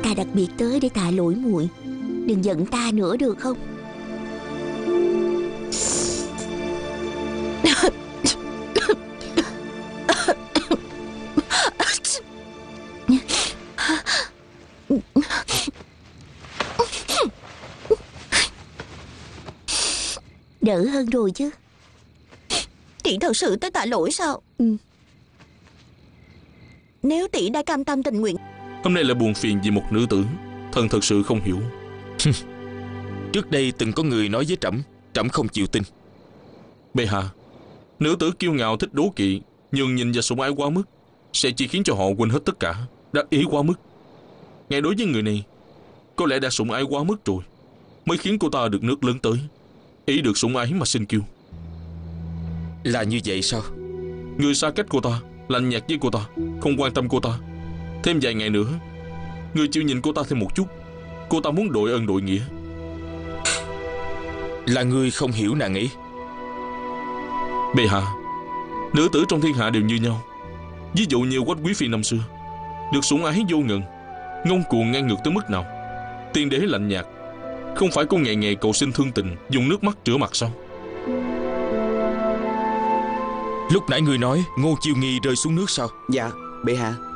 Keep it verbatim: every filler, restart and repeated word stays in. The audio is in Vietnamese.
Ta đặc biệt tới để tạ lỗi muội. Đừng giận ta nữa được không? Đỡ hơn rồi chứ? Tỷ thật sự tới tạ lỗi sao? Ừ. Nếu tỷ đã cam tâm tình nguyện. Hôm nay lại buồn phiền vì một nữ tử, thần thật sự không hiểu. Trước đây từng có người nói với trẫm, trẫm không chịu tin. Bệ hạ, nữ tử kiêu ngạo thích đố kỵ, nhường nhìn và sủng ái quá mức sẽ chỉ khiến cho họ quên hết tất cả, đắc ý quá mức. Ngay đối với người này, có lẽ đã sủng ái quá mức rồi, mới khiến cô ta được nước lớn tới, ý được sủng ái mà sinh kiêu. Là như vậy sao? Người xa cách cô ta, lạnh nhạt với cô ta, không quan tâm cô ta. Thêm vài ngày nữa, người chịu nhìn cô ta thêm một chút, cô ta muốn đội ơn đội nghĩa. Là ngươi không hiểu nàng ấy. Bệ hạ, nữ tử trong thiên hạ đều như nhau. Ví dụ như Quách quý phi năm xưa, được sủng ái vô ngần, ngông cuồng ngang ngược tới mức nào. Tiên đế lạnh nhạt, không phải cô ngày ngày cầu xin thương tình, dùng nước mắt rửa mặt sao? Lúc nãy ngươi nói Ngô Chiêu Nghi rơi xuống nước sao? Dạ, bệ hạ.